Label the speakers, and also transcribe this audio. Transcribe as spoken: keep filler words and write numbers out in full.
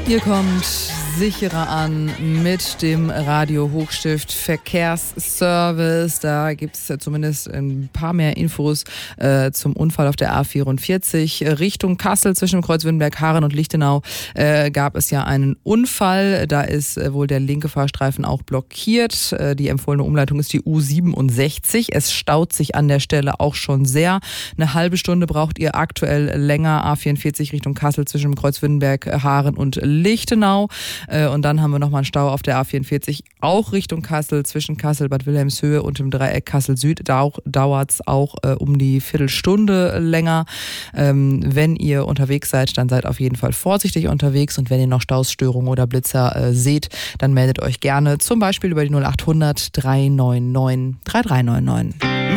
Speaker 1: Ihr kommt sicherer an mit dem Radio Hochstift Verkehrsservice. Da gibt es zumindest ein paar mehr Infos äh, zum Unfall auf der A vierundvierzig. Richtung Kassel zwischen Kreuz Wittenberg, Haaren und Lichtenau äh, gab es ja einen Unfall. Da ist äh, wohl der linke Fahrstreifen auch blockiert. Äh, die empfohlene Umleitung ist die U siebenundsechzig. Es staut sich an der Stelle auch schon sehr. Eine halbe Stunde braucht ihr aktuell länger. A vierundvierzig Richtung Kassel zwischen Kreuz Wittenberg, Haaren und Lichtenau. Und dann haben wir nochmal einen Stau auf der A vierundvierzig, auch Richtung Kassel, zwischen Kassel, Bad Wilhelmshöhe und dem Dreieck Kassel-Süd. Da dauert es auch äh, um die Viertelstunde länger. Ähm, wenn ihr unterwegs seid, dann seid auf jeden Fall vorsichtig unterwegs. Und wenn ihr noch Stausstörungen oder Blitzer äh, seht, dann meldet euch gerne, zum Beispiel über die null acht hundert drei neun neun drei drei neun neun.